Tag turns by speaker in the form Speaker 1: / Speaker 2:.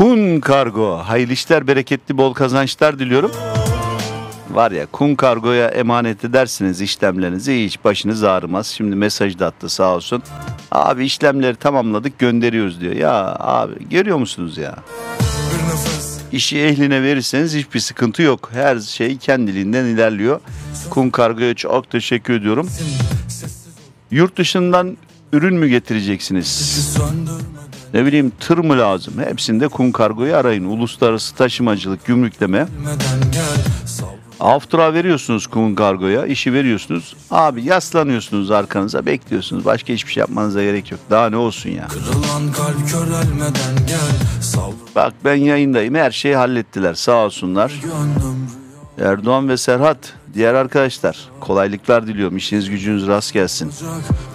Speaker 1: Kun Kargo. Hayırlı işler, bereketli, bol kazançlar diliyorum. Var ya, Kun Kargo'ya emanet edersiniz işlemlerinizi, hiç başınız ağrımaz. Şimdi mesaj da attı sağ olsun. Abi işlemleri tamamladık, gönderiyoruz diyor. Ya abi, görüyor musunuz ya? İşi ehline verirseniz hiçbir sıkıntı yok. Her şey kendiliğinden ilerliyor. Kun Kargo'ya çok teşekkür ediyorum. Yurt dışından ürün mü getireceksiniz? Ne bileyim, tır mı lazım? Hepsinde Kun Kargo'yu arayın. Uluslararası taşımacılık, gümrükleme. Aftura veriyorsunuz Kun Kargo'ya, işi veriyorsunuz. Abi yaslanıyorsunuz arkanıza, bekliyorsunuz. Başka hiçbir şey yapmanıza gerek yok. Daha ne olsun ya. Bak, ben yayındayım, her şeyi hallettiler sağ olsunlar. Erdoğan ve Serhat, diğer arkadaşlar, kolaylıklar diliyorum. İşiniz gücünüz rast gelsin.